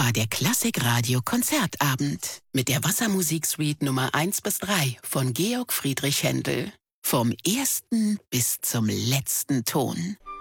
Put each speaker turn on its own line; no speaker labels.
war der Klassikradio Konzertabend mit der Wassermusiksuite Nummer 1 bis 3 von Georg Friedrich Händel. Vom ersten bis zum letzten Ton.